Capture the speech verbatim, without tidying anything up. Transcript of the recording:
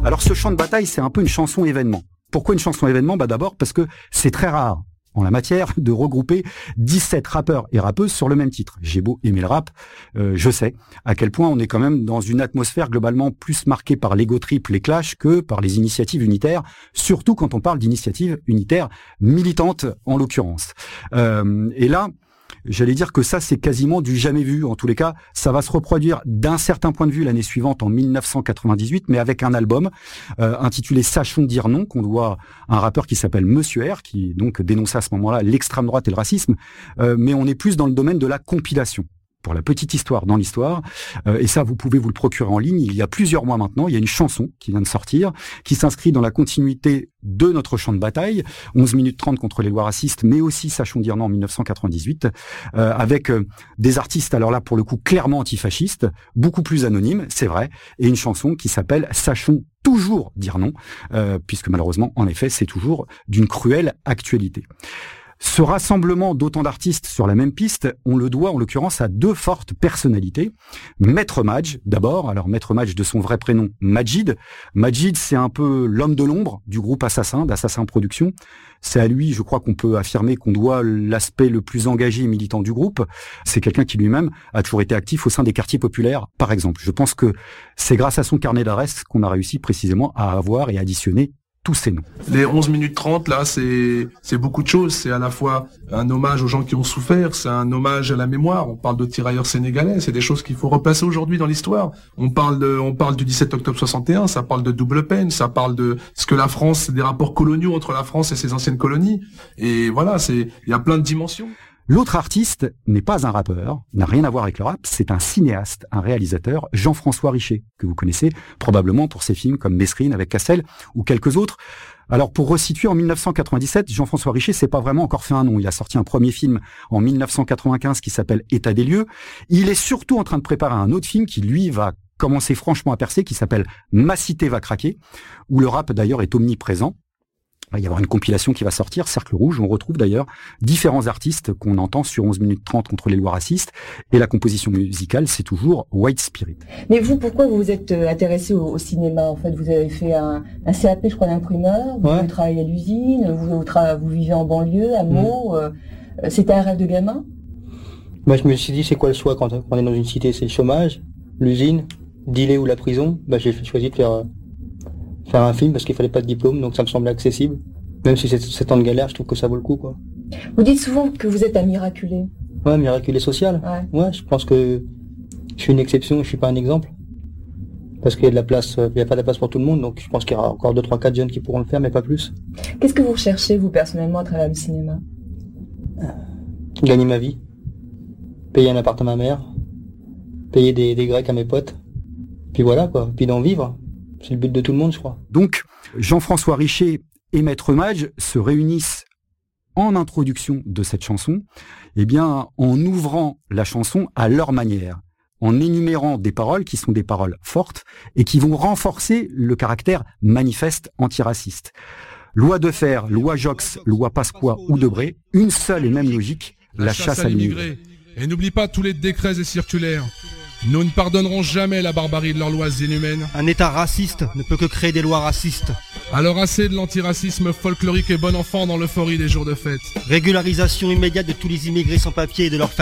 Alors ce chant de bataille, c'est un peu une chanson événement. Pourquoi une chanson événement ? Bah d'abord parce que c'est très rare en la matière de regrouper dix-sept rappeurs et rappeuses sur le même titre. J'ai beau aimer le rap, euh, je sais à quel point on est quand même dans une atmosphère globalement plus marquée par l'ego trip, les clashs, que par les initiatives unitaires, surtout quand on parle d'initiatives unitaires militantes en l'occurrence. Euh, et là, j'allais dire que ça, c'est quasiment du jamais vu. En tous les cas, ça va se reproduire d'un certain point de vue l'année suivante, en mille neuf cent quatre-vingt-dix-huit, mais avec un album euh, intitulé Sachons dire non, qu'on doit à un rappeur qui s'appelle Monsieur R, qui donc dénonçait à ce moment-là l'extrême droite et le racisme. Euh, mais on est plus dans le domaine de la compilation. Pour la petite histoire dans l'histoire, euh, et ça vous pouvez vous le procurer en ligne, il y a plusieurs mois maintenant, il y a une chanson qui vient de sortir, qui s'inscrit dans la continuité de notre champ de bataille, onze minutes trente contre les lois racistes, mais aussi Sachons dire non en mille neuf cent quatre-vingt-dix-huit, euh, avec euh, des artistes, alors là pour le coup clairement antifascistes, beaucoup plus anonymes, c'est vrai, et une chanson qui s'appelle Sachons toujours dire non, euh, puisque malheureusement, en effet, c'est toujours d'une cruelle actualité. Ce rassemblement d'autant d'artistes sur la même piste, on le doit en l'occurrence à deux fortes personnalités. Maître Madj, d'abord, alors Maître Madj de son vrai prénom, Majid. Majid, c'est un peu l'homme de l'ombre du groupe Assassin, d'Assassin Productions. C'est à lui, je crois qu'on peut affirmer qu'on doit l'aspect le plus engagé et militant du groupe. C'est quelqu'un qui lui-même a toujours été actif au sein des quartiers populaires, par exemple. Je pense que c'est grâce à son carnet d'adresses qu'on a réussi précisément à avoir et additionner tous ces noms. Les onze minutes trente, là, c'est c'est beaucoup de choses. C'est à la fois un hommage aux gens qui ont souffert, c'est un hommage à la mémoire. On parle de tirailleurs sénégalais, c'est des choses qu'il faut replacer aujourd'hui dans l'histoire. On parle de, on parle du dix-sept octobre soixante et un, ça parle de double peine, ça parle de ce que la France, des rapports coloniaux entre la France et ses anciennes colonies. Et voilà, c'est, il y a plein de dimensions. L'autre artiste n'est pas un rappeur, n'a rien à voir avec le rap, c'est un cinéaste, un réalisateur, Jean-François Richet, que vous connaissez probablement pour ses films comme Mesrine avec Cassel ou quelques autres. Alors pour resituer, en mille neuf cent quatre-vingt-dix-sept, Jean-François Richet s'est pas vraiment encore fait un nom. Il a sorti un premier film en mille neuf cent quatre-vingt-quinze qui s'appelle État des lieux. Il est surtout en train de préparer un autre film qui, lui, va commencer franchement à percer, qui s'appelle Ma cité va craquer, où le rap d'ailleurs est omniprésent. Il va y avoir une compilation qui va sortir, Cercle Rouge, où on retrouve d'ailleurs différents artistes qu'on entend sur onze minutes trente contre les lois racistes, et la composition musicale, c'est toujours White Spirit. Mais vous, pourquoi vous vous êtes intéressé au, au cinéma ? En fait, vous avez fait un, un C A P, je crois, d'imprimeur, vous, ouais. vous travaillez à l'usine, vous, vous, tra- vous vivez en banlieue, à Meaux, mmh. euh, c'était un rêve de gamin ? Moi, je me suis dit, c'est quoi le choix quand on est dans une cité ? C'est le chômage, l'usine, dealer ou la prison. Bah, j'ai choisi de faire... Euh... faire un film parce qu'il fallait pas de diplôme, donc ça me semblait accessible. Même si c'est sept ans de galère, je trouve que ça vaut le coup, quoi. Vous dites souvent que vous êtes un miraculé. Ouais, miraculé social. Ouais. Ouais, je pense que je suis une exception, je suis pas un exemple. Parce qu'il y a de la place, il y a pas de la place pour tout le monde, donc je pense qu'il y aura encore deux, trois, quatre jeunes qui pourront le faire, mais pas plus. Qu'est-ce que vous recherchez, vous, personnellement, à travers le cinéma ? Gagner ma vie. Payer un appartement à ma mère. Payer des, des grecs à mes potes. Puis voilà, quoi. Puis d'en vivre. C'est le but de tout le monde, je crois. Donc, Jean-François Richet et Maître Madj se réunissent en introduction de cette chanson, eh bien, en ouvrant la chanson à leur manière, en énumérant des paroles qui sont des paroles fortes et qui vont renforcer le caractère manifeste antiraciste. Loi de fer, loi Jox, loi Pasqua ou Debré, une seule et même logique, la, la chasse, chasse à l'immigré. Et n'oublie pas tous les décrets et circulaires. Nous ne pardonnerons jamais la barbarie de leurs lois inhumaines. Un État raciste ne peut que créer des lois racistes. Alors assez de l'antiracisme folklorique et bon enfant dans l'euphorie des jours de fête. Régularisation immédiate de tous les immigrés sans papier et de leurs familles.